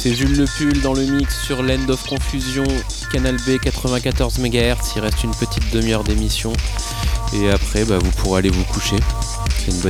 C'est Jules Le Pull dans le mix sur l'End of Confusion, Canal B 94 MHz. Il reste une petite demi-heure d'émission et après vous pourrez aller vous coucher. C'est une bonne